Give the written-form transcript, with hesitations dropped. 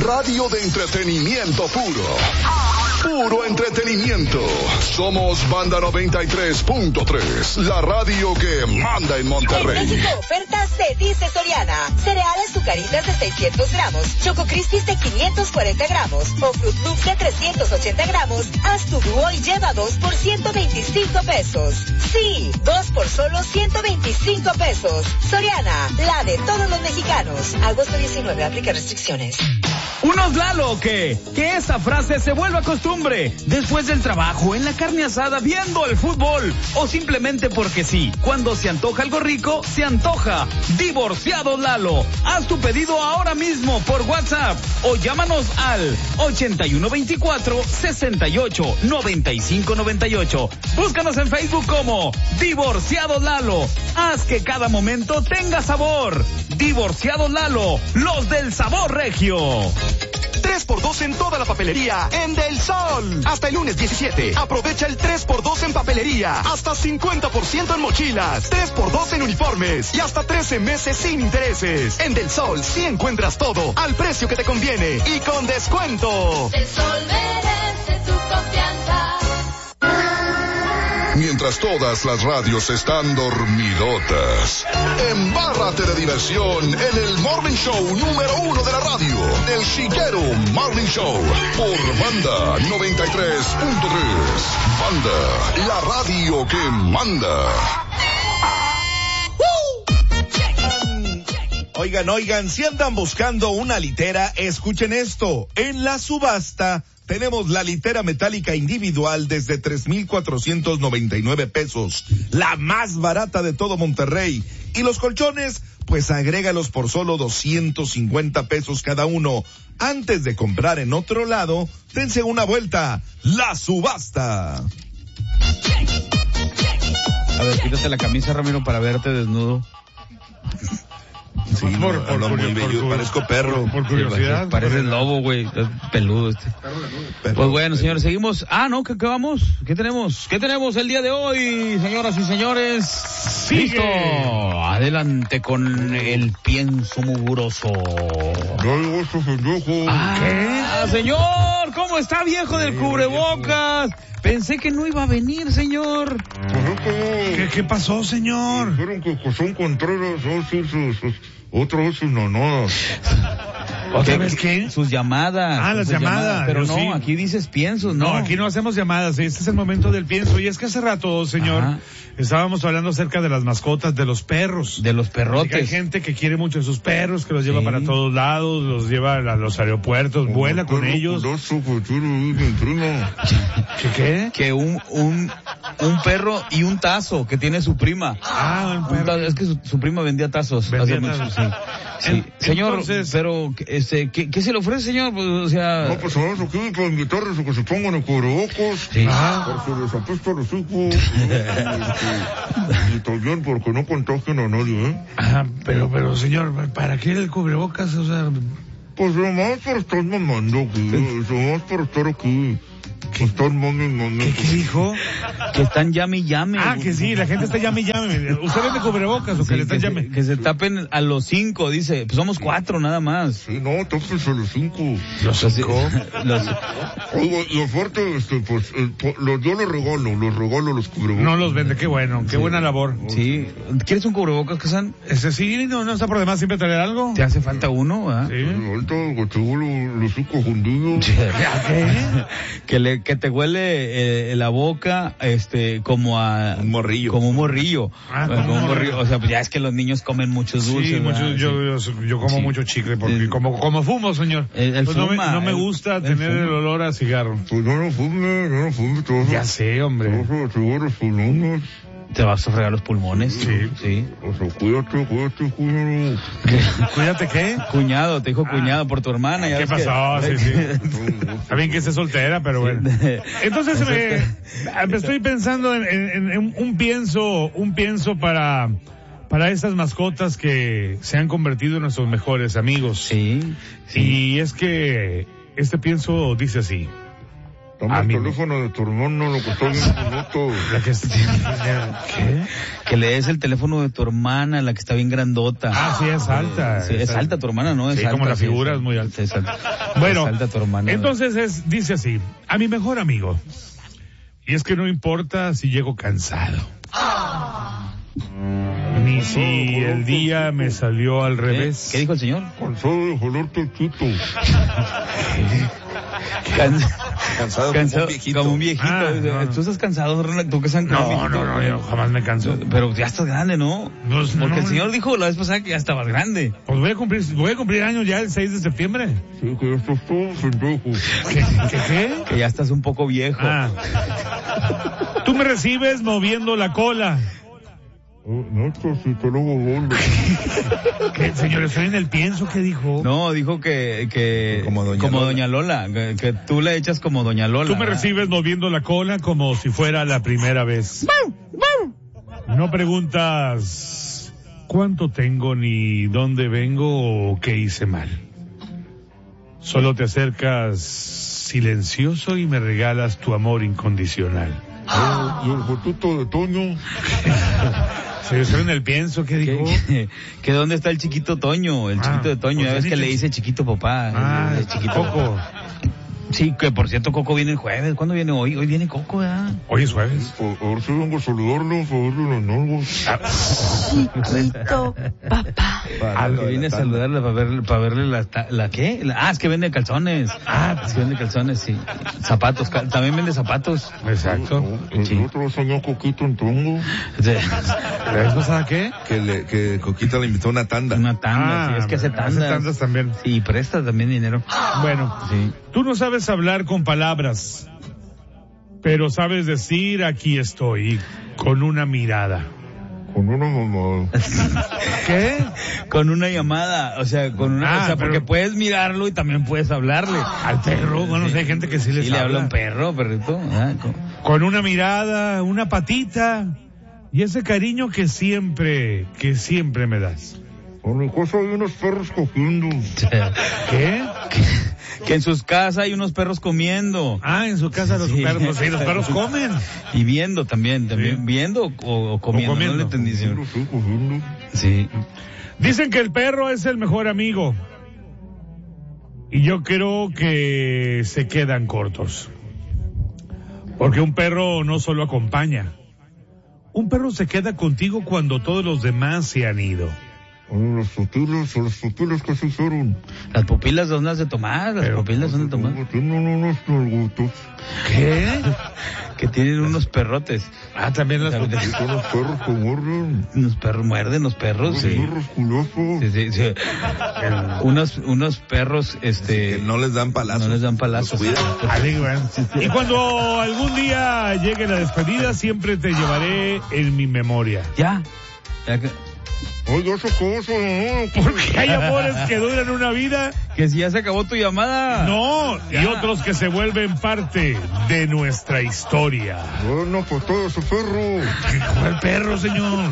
Radio de entretenimiento puro. Puro entretenimiento. Somos Banda 93.3, la radio que manda en Monterrey. En México, ofertas se dice Soriana. Cereales Zucaritas de 600 gramos, Choco Crispies de 540 gramos o Fruit Loops de 380 gramos. Haz tu dúo y lleva 2 por 125 pesos. Sí, 2 por solo 125 pesos. Soriana, la de todos los mexicanos. Agosto 19, aplica restricciones. Unos Lalo que esa frase se vuelva costumbre. Después del trabajo, en la carne asada, viendo el fútbol o simplemente porque sí. Cuando se antoja algo rico, se antoja. Divorciado Lalo. Haz tu pedido ahora mismo por WhatsApp o llámanos al 8124-689598. Búscanos en Facebook como Divorciado Lalo. Haz que cada momento tenga sabor. Divorciado Lalo, los del sabor regio. 3x2 en toda la papelería en Del Sol. Hasta el lunes 17. Aprovecha el 3x2 en papelería. Hasta 50% en mochilas. 3x2 en uniformes. Y hasta 13 meses sin intereses. En Del Sol sí encuentras todo al precio que te conviene y con descuento. Del Sol merece tu confianza. Mientras todas las radios están dormidotas, embárrate de diversión en el Morning Show número 1 de la radio, El Chiquero Morning Show, por Banda 93.3. Banda, la radio que manda. Oigan, si andan buscando una litera, escuchen esto. En la subasta tenemos la litera metálica individual desde 3,499 pesos, la más barata de todo Monterrey. Y los colchones, pues agrégalos por solo 250 pesos cada uno. Antes de comprar en otro lado, dense una vuelta. La subasta. A ver, quítate la camisa, Ramiro, para verte desnudo. Sí, parezco perro. Por curiosidad. Parece lobo, güey. Peludo este. Pues bueno, señores, seguimos. ¿Qué vamos? ¿Qué tenemos? ¿Qué tenemos el día de hoy, señoras y señores? Sigue. Listo. Adelante con el pienso mugroso. ¿Qué? Señor, ¿cómo está, viejo del cubrebocas? Pensé que no iba a venir, señor. ¿Qué pasó, señor? Dijeron que José Contreras otra vez sus nonadas. ¿Otra vez qué? Sus llamadas. Las llamadas. Pero no, sí. Aquí dices piensos, ¿no? No, aquí no hacemos llamadas. Este es el momento del pienso. Y es que hace rato, señor, estábamos hablando acerca de las mascotas, de los perros. De los perrotes. Hay gente que quiere mucho a sus perros, que los lleva para todos lados, los lleva a los aeropuertos, vuela con ellos. ¿Qué? Que un perro y un tazo que tiene su prima. Un perro. Es que su prima vendía tazos. Vendía hace tazos. mucho, sí. Señor, entonces, pero, ¿qué se le ofrece, señor? Pues, o sea... No, pues ahora aquí para invitarles a que se pongan en cubrebocas. Sí. Porque les apesta los hijos. Y también porque no contagien a nadie, ¿eh? Pero, señor, ¿para qué el cubrebocas? O sea... Pues nomás por estar mamando aquí. Nomás por estar aquí. ¿Qué dijo? Que están llame. Que sí, la gente está llame. ¿Usted vende cubrebocas o que le están llame? Que se tapen a los 5, dice. Pues somos 4 nada más. Sí, no, tápense a los 5. ¿Los 5? Oiga, y aparte, pues, yo les regalo los cubrebocas. No los vende, qué bueno, qué buena labor. Sí. ¿Quieres un cubrebocas, Casan? Ese sí, no está por demás siempre traer algo. ¿Te hace falta uno, verdad? Sí. Ahorita que tengo los hijos hundidos. Que te huele la boca, como a... Un morrillo. Como un morrillo. Como un morrillo. O sea, pues ya es que los niños comen muchos dulces. Sí, yo como mucho chicle, porque como fumo, señor. El pues fuma, no me gusta tener el olor a cigarro. Pues no fume todo. Ya sé, hombre. ¿Te vas a fregar los pulmones? Sí. O sea, cuídate, cuñado. ¿Cuídate qué? Cuñado, te dijo cuñado por tu hermana. ¿Qué pasó? Sí. Está bien que esté soltera, pero bueno. Entonces me estoy pensando en un pienso para estas mascotas que se han convertido en nuestros mejores amigos. Sí. Y es que este pienso dice así: Dame el teléfono de tu hermano, lo que está bien bonito. ¿Qué? Que le des el teléfono de tu hermana, la que está bien grandota. Ah, sí, es alta. Sí, es alta tu hermana, ¿no? Es sí, alta, como la figura sí, es muy alta. Es alta. Bueno, es alta tu hermana. Entonces dice así, a mi mejor amigo. Y es que no importa si llego cansado. Ni si el día me salió al revés. ¿Qué dijo el señor? Cansado de jalarte el chito. Cansado como un viejito. No. ¿Tú estás cansado, Ronald? ¿Tú que estás No, yo jamás me canso. Pero ya estás grande, ¿no? Porque el señor dijo la vez pasada que ya estabas grande. Pues voy a cumplir años ya el 6 de septiembre. Sí, que ya estás todo pendejo. ¿Qué? Que ya estás un poco viejo. Tú me recibes moviendo la cola. Nacho, si te lo hago gordo. ¿Qué, señor? Estoy en el pienso, ¿qué dijo? No, dijo que como Doña Lola, que tú le echas como Doña Lola. Tú me recibes moviendo la cola como si fuera la primera vez. No preguntas cuánto tengo ni dónde vengo o qué hice mal. Solo te acercas silencioso y me regalas tu amor incondicional. ¿Y el fotito de Toño? Se estoy en el pienso, ¿qué dijo? Que dónde está el chiquito Toño, el chiquito de Toño, ya ves que le dice chiquito papá. El chiquito Coco. Sí, que por cierto Coco viene el jueves. ¿Cuándo viene hoy? Hoy viene Coco, ¿verdad? Hoy es jueves. A ver si vengo a saludarlo, a verle las nalgas. Chiquito papá. Que viene a saludarla para verle la ¿qué? Es que vende calzones. Es que vende calzones, sí. Zapatos, también vende zapatos. Exacto. El otro año Coquito en Tongo. ¿La vez pasada qué? Que Coquita le invitó una tanda. Una tanda, sí, es que hace tandas también. Sí, presta también dinero. Bueno, sí. Tú no sabes hablar con palabras, pero sabes decir aquí estoy, con una mirada. Con una mamada. ¿Qué? Con una llamada, o sea, porque puedes mirarlo y también puedes hablarle. Al perro, bueno, hay gente que sí les le habla un perrito. Con una mirada, una patita y ese cariño que siempre me das. En mi casa hay unos perros cogiendo. ¿Qué? Que en sus casas hay unos perros comiendo. En su casa los perros, sí, los perros comen. Y viendo también, sí. Viendo o comiendo. No le entendí, señor. Sí. Dicen que el perro es el mejor amigo. Y yo creo que se quedan cortos. Porque un perro no solo acompaña. Un perro se queda contigo cuando todos los demás se han ido. Las pupilas que se hicieron. Las pupilas son las de Tomás, pupilas son de Tomás. Tienen unos nalguitos. ¿Qué? Que tienen unos perrotes. También las pupilas. Son los perros que muerden. Los perros muerden, los perros, sí. Perros culosos. Sí. Unos perros, que no les dan palazos. Y cuando algún día llegue la despedida, siempre te llevaré en mi memoria. Ya Oiga, esa cosa, ¿no? Porque hay amores que duran una vida. Que si ya se acabó tu llamada. No, y otros que se vuelven parte de nuestra historia. Bueno, pues todo ese perro. ¿Cuál perro, señor?